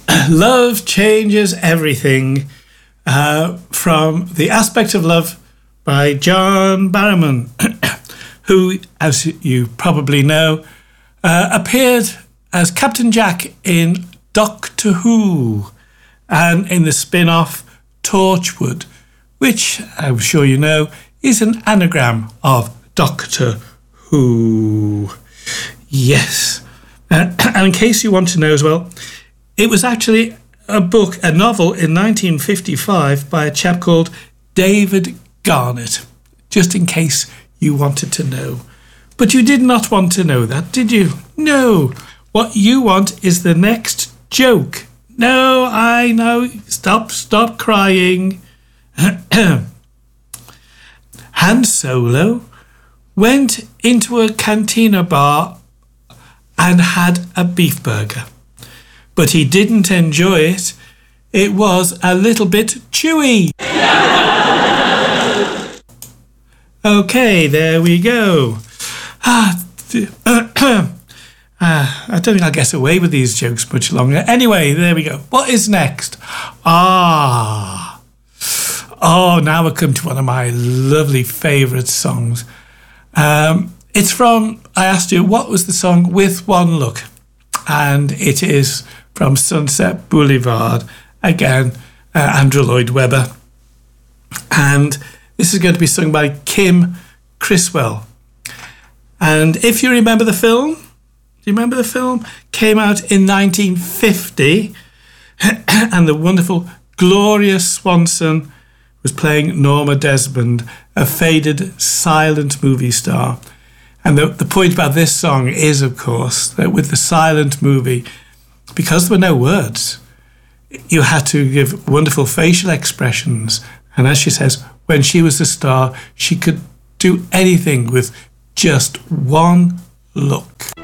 Love Changes Everything, from The Aspect of Love by John Barrowman, who, as you probably know, appeared as Captain Jack in Doctor Who and in the spin-off Torchwood, which I'm sure you know is an anagram of Doctor Who. Yes. And in case you want to know as well, it was actually a novel in 1955 by a chap called David Garnett, just in case you wanted to know. But you did not want to know that, did you? No. What you want is the next joke. No, I know. Stop crying. Han Solo went into a cantina bar and had a beef burger, but he didn't enjoy it. It was a little bit chewy. Okay, there we go. I don't think I'll get away with these jokes much longer. Anyway, there we go. What is next? Now we come to one of my lovely favourite songs. It's from, I asked you, what was the song? With One Look. And it is from Sunset Boulevard. Again, Andrew Lloyd Webber. And this is going to be sung by Kim Criswell. And if you remember the film, do you remember the film? Came out in 1950. And the wonderful Gloria Swanson was playing Norma Desmond, a faded silent movie star. And the point about this song is, of course, that with the silent movie, because there were no words, you had to give wonderful facial expressions. And as she says, when she was a star, she could do anything with just one look.